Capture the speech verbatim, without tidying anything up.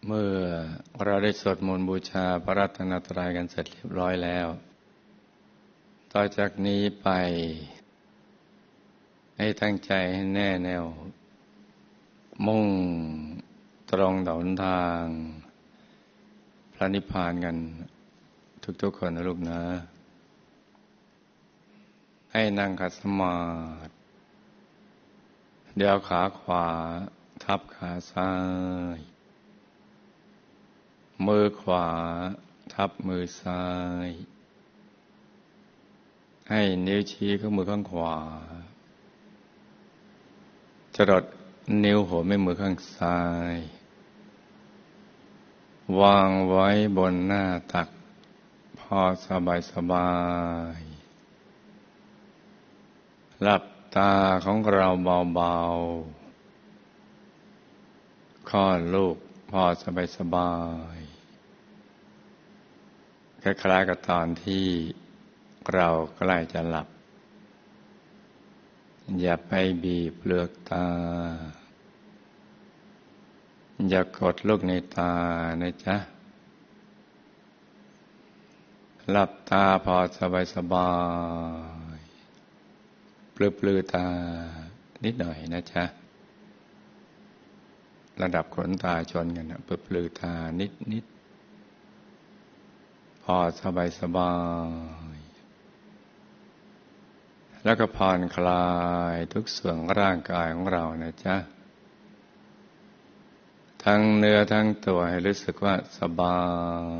เมื่อเราได้สวดมนต์บูชาพระรัตนตรัยกันเสร็จเรียบร้อยแล้วต่อจากนี้ไปให้ตั้งใจให้แน่แน่วมุ่งตรงต่อหนทางพระนิพพานกันทุกๆคนนะลูกนะให้นั่งขัดสมาธิเดี๋ยวขาขวาทับขาซ้ายมือขวาทับมือซ้ายให้นิ้วชี้ข้างมือข้างขวาจรดนิ้วหัวแม่มือข้างซ้ายวางไว้บนหน้าตักพอสบายสบายหลับตาของเราเบาๆคลอดลูกพอสบายสบายคล้ายๆกับตอนที่เราใกล้จะหลับอย่าไปบีบเปลือกตาอย่ากดลูกในตานะจ๊ะหลับตาพอสบายสบายปลือปลือตานิดหน่อยนะจ๊ะระดับขนตาชนกันนะปลือปลือตานิดนิดพอสบายสบายแล้วก็ผ่อนคลายทุกส่วนร่างกายของเรานะจ๊ะทั้งเนื้อทั้งตัวให้รู้สึกว่าสบาย